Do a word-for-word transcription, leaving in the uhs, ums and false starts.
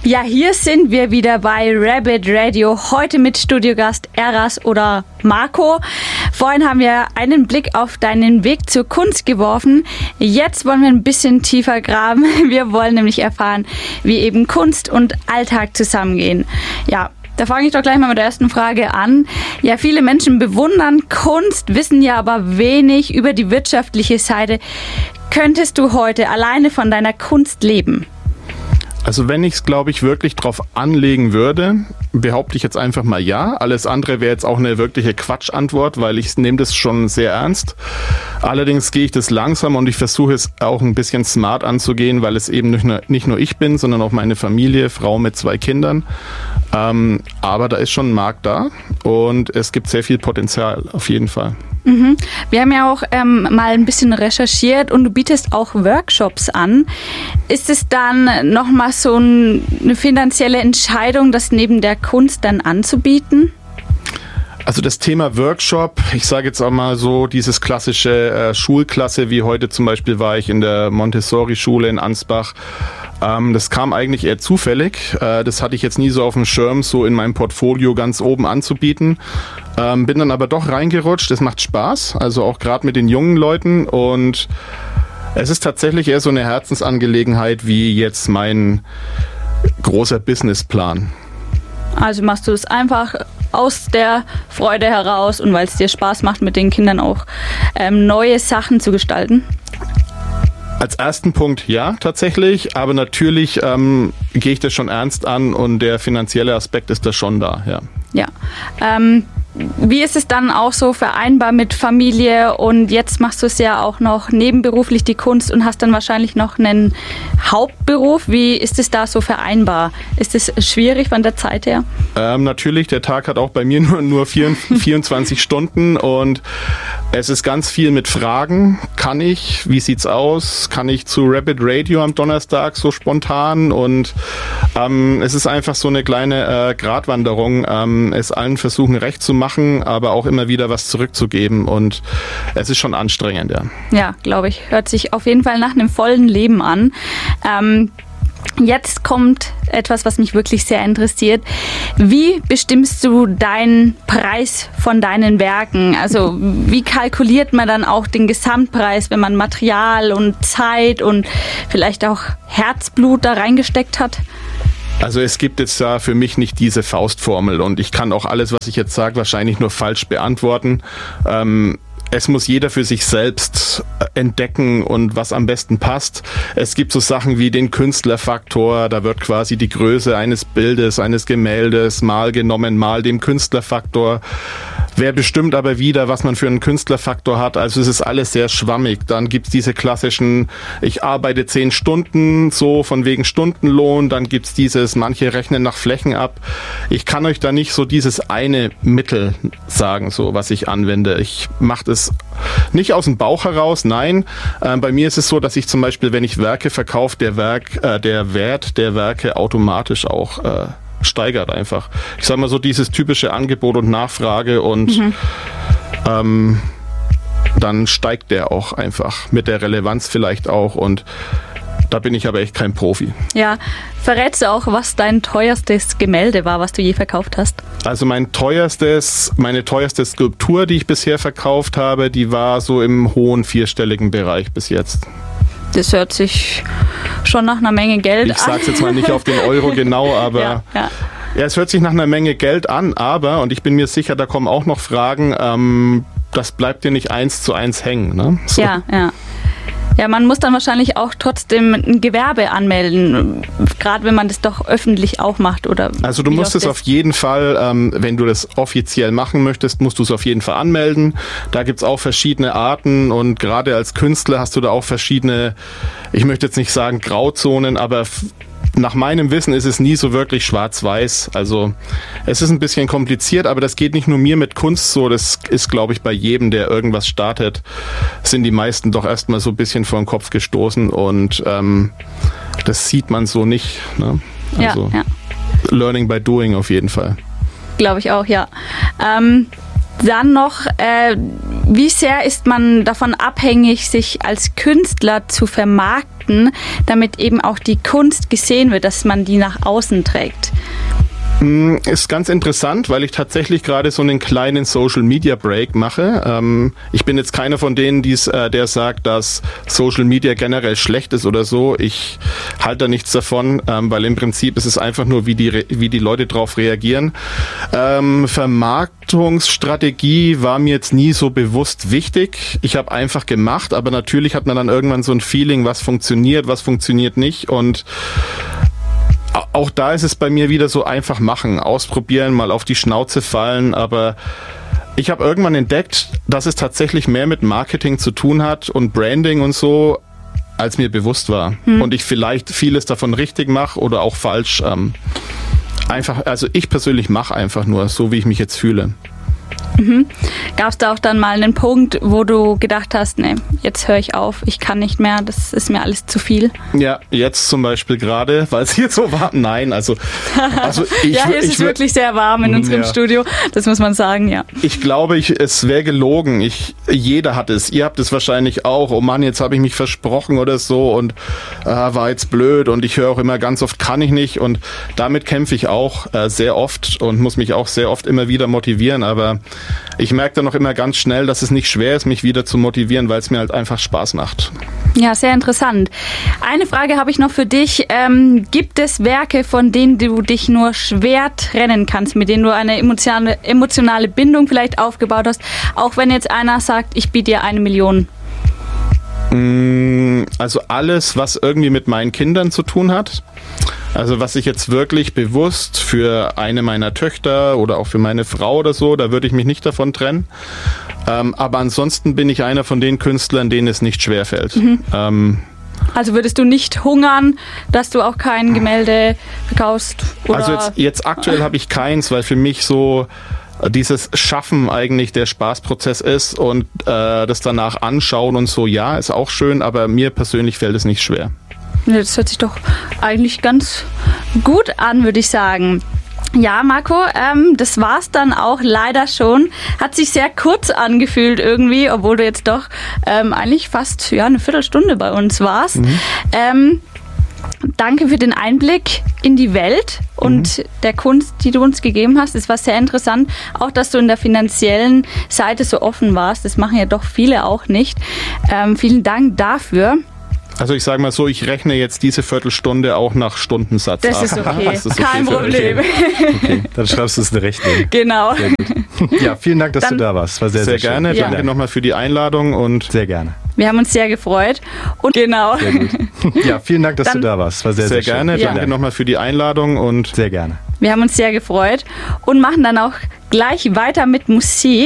Ja, hier sind wir wieder bei Rabbit Radio, heute mit Studiogast Eras oder Marco. Vorhin haben wir einen Blick auf deinen Weg zur Kunst geworfen. Jetzt wollen wir ein bisschen tiefer graben. Wir wollen nämlich erfahren, wie eben Kunst und Alltag zusammengehen. Ja, da fange ich doch gleich mal mit der ersten Frage an. Ja, viele Menschen bewundern Kunst, wissen ja aber wenig über die wirtschaftliche Seite. Könntest du heute alleine von deiner Kunst leben? Also wenn ich es, glaube ich, wirklich drauf anlegen würde, behaupte ich jetzt einfach mal ja. Alles andere wäre jetzt auch eine wirkliche Quatschantwort, weil ich nehme das schon sehr ernst. Allerdings gehe ich das langsam und ich versuche es auch ein bisschen smart anzugehen, weil es eben nicht nur, nicht nur ich bin, sondern auch meine Familie, Frau mit zwei Kindern. Ähm, aber da ist schon ein Markt da und es gibt sehr viel Potenzial, auf jeden Fall. Mhm. Wir haben ja auch ähm, mal ein bisschen recherchiert und du bietest auch Workshops an. Ist es dann nochmal so ein, eine finanzielle Entscheidung, das neben der Kunst dann anzubieten? Also das Thema Workshop, ich sage jetzt auch mal so, dieses klassische äh, Schulklasse, wie heute zum Beispiel war ich in der Montessori-Schule in Ansbach. Ähm, das kam eigentlich eher zufällig. Äh, das hatte ich jetzt nie so auf dem Schirm, so in meinem Portfolio ganz oben anzubieten. Ähm, bin dann aber doch reingerutscht. Es macht Spaß, also auch gerade mit den jungen Leuten. Und es ist tatsächlich eher so eine Herzensangelegenheit wie jetzt mein großer Businessplan. Also machst du es einfach aus der Freude heraus und weil es dir Spaß macht, mit den Kindern auch ähm, neue Sachen zu gestalten? Als ersten Punkt ja, tatsächlich, aber natürlich ähm, gehe ich das schon ernst an und der finanzielle Aspekt ist da schon da, ja. Ja, ähm, wie ist es dann auch so vereinbar mit Familie und jetzt machst du es ja auch noch nebenberuflich die Kunst und hast dann wahrscheinlich noch einen Hauptberuf. Wie ist es da so vereinbar? Ist es schwierig von der Zeit her? Ähm, natürlich, der Tag hat auch bei mir nur, nur vierundzwanzig Stunden und es ist ganz viel mit Fragen. Kann ich? Wie sieht's aus? Kann ich zu Rabbit Radio am Donnerstag so spontan? Und ähm, es ist einfach so eine kleine äh, Gratwanderung, ähm, es allen versuchen recht zu machen, aber auch immer wieder was zurückzugeben und es ist schon anstrengend, ja. Ja, glaube ich. Hört sich auf jeden Fall nach einem vollen Leben an. Ähm, jetzt kommt etwas, was mich wirklich sehr interessiert. Wie bestimmst du deinen Preis von deinen Werken? Also wie kalkuliert man dann auch den Gesamtpreis, wenn man Material und Zeit und vielleicht auch Herzblut da reingesteckt hat? Also es gibt jetzt da für mich nicht diese Faustformel und ich kann auch alles, was ich jetzt sage, wahrscheinlich nur falsch beantworten. Ähm, es muss jeder für sich selbst entdecken und was am besten passt. Es gibt so Sachen wie den Künstlerfaktor, da wird quasi die Größe eines Bildes, eines Gemäldes mal genommen, mal dem Künstlerfaktor. Wer bestimmt aber wieder, was man für einen Künstlerfaktor hat? Also es ist alles sehr schwammig. Dann gibt's diese klassischen, ich arbeite zehn Stunden, so von wegen Stundenlohn. Dann gibt's dieses, manche rechnen nach Flächen ab. Ich kann euch da nicht so dieses eine Mittel sagen, so was ich anwende. Ich mache das nicht aus dem Bauch heraus, nein. Äh, bei mir ist es so, dass ich zum Beispiel, wenn ich Werke verkaufe, der Werk, äh, der Wert der Werke automatisch auch äh, steigert einfach. Ich sag mal so dieses typische Angebot und Nachfrage und mhm. ähm, dann steigt der auch einfach mit der Relevanz vielleicht auch und da bin ich aber echt kein Profi. Ja, verrätst du auch, was dein teuerstes Gemälde war, was du je verkauft hast? Also mein teuerstes, meine teuerste Skulptur, die ich bisher verkauft habe, die war so im hohen vierstelligen Bereich bis jetzt. Das hört sich schon nach einer Menge Geld ich an. Ich sag's jetzt mal nicht auf den Euro genau, aber ja, ja. ja, es hört sich nach einer Menge Geld an, aber, und ich bin mir sicher, da kommen auch noch Fragen, ähm, das bleibt dir nicht eins zu eins hängen. Ne? So. Ja, ja. Ja, man muss dann wahrscheinlich auch trotzdem ein Gewerbe anmelden, gerade wenn man das doch öffentlich auch macht, oder? Also du musst es auf jeden Fall, ähm, wenn du das offiziell machen möchtest, musst du es auf jeden Fall anmelden. Da gibt's auch verschiedene Arten und gerade als Künstler hast du da auch verschiedene, ich möchte jetzt nicht sagen Grauzonen, aber f- nach meinem Wissen ist es nie so wirklich schwarz-weiß. Also es ist ein bisschen kompliziert, aber das geht nicht nur mir mit Kunst so. Das ist, glaube ich, bei jedem, der irgendwas startet, sind die meisten doch erstmal so ein bisschen vor den Kopf gestoßen und ähm, das sieht man so nicht. Ne? Also ja, ja. Learning by doing auf jeden Fall. Glaube ich auch, ja. Ähm, dann noch, äh, Wie sehr ist man davon abhängig, sich als Künstler zu vermarkten, damit eben auch die Kunst gesehen wird, dass man die nach außen trägt? Ist ganz interessant, weil ich tatsächlich gerade so einen kleinen Social-Media-Break mache. Ähm, ich bin jetzt keiner von denen, die's, äh, der sagt, dass Social Media generell schlecht ist oder so. Ich halte da nichts davon, ähm, weil im Prinzip ist es einfach nur, wie die, Re- wie die Leute drauf reagieren. Ähm, Vermarktungsstrategie war mir jetzt nie so bewusst wichtig. Ich habe einfach gemacht, aber natürlich hat man dann irgendwann so ein Feeling, was funktioniert, was funktioniert nicht, und auch da ist es bei mir wieder so einfach machen, ausprobieren, mal auf die Schnauze fallen, aber ich habe irgendwann entdeckt, dass es tatsächlich mehr mit Marketing zu tun hat und Branding und so, als mir bewusst war. Hm. Und ich vielleicht vieles davon richtig mache oder auch falsch. Ähm, einfach, also ich persönlich mache einfach nur, so wie ich mich jetzt fühle. Mhm. Gab es da auch dann mal einen Punkt, wo du gedacht hast, nee, jetzt höre ich auf, ich kann nicht mehr, das ist mir alles zu viel? Ja, jetzt zum Beispiel gerade, weil es hier so war. Nein, also, also ich, ja, hier ist es wirklich sehr warm in unserem ja. Studio, das muss man sagen, ja. Ich glaube, ich, es wäre gelogen. Ich, jeder hat es, ihr habt es wahrscheinlich auch. Oh Mann, jetzt habe ich mich versprochen oder so und äh, war jetzt blöd, und ich höre auch immer ganz oft, kann ich nicht, und damit kämpfe ich auch äh, sehr oft und muss mich auch sehr oft immer wieder motivieren, aber ich merke dann noch immer ganz schnell, dass es nicht schwer ist, mich wieder zu motivieren, weil es mir halt einfach Spaß macht. Ja, sehr interessant. Eine Frage habe ich noch für dich. Ähm, gibt es Werke, von denen du dich nur schwer trennen kannst, mit denen du eine emotionale, emotionale Bindung vielleicht aufgebaut hast, auch wenn jetzt einer sagt, ich biete dir eine Million? Also alles, was irgendwie mit meinen Kindern zu tun hat. Also was ich jetzt wirklich bewusst für eine meiner Töchter oder auch für meine Frau oder so, da würde ich mich nicht davon trennen. Ähm, aber ansonsten bin ich einer von den Künstlern, denen es nicht schwerfällt. Mhm. Ähm, also würdest du nicht hungern, dass du auch kein Gemälde verkaufst? Oder? Also jetzt, jetzt aktuell habe ich keins, weil für mich so dieses Schaffen eigentlich der Spaßprozess ist, und äh, das danach anschauen und so, ja, ist auch schön, aber mir persönlich fällt es nicht schwer. Das hört sich doch eigentlich ganz gut an, würde ich sagen. Ja, Marco, ähm, das war's dann auch leider schon. Hat sich sehr kurz angefühlt irgendwie, obwohl du jetzt doch ähm, eigentlich fast ja, eine Viertelstunde bei uns warst. Mhm. Ähm, danke für den Einblick in die Welt und mhm. der Kunst, die du uns gegeben hast. Es war sehr interessant, auch dass du in der finanziellen Seite so offen warst. Das machen ja doch viele auch nicht. Ähm, vielen Dank dafür. Also ich sage mal so, ich rechne jetzt diese Viertelstunde auch nach Stundensatz das ab. Ist okay. Das ist okay, kein Problem. Okay, dann schreibst du es in eine Rechnung. Genau. Sehr gut. Ja, vielen Dank, dass dann, du da warst. War sehr, sehr, sehr gerne. Schön. Danke ja. nochmal für die Einladung. Und sehr gerne. Wir haben uns sehr gefreut. Und genau. Sehr gut. Ja, vielen Dank, dass dann, du da warst. War sehr, sehr, sehr schön. gerne. Ja. Danke nochmal für die Einladung. Und sehr gerne. Wir haben uns sehr gefreut und machen dann auch gleich weiter mit Musik.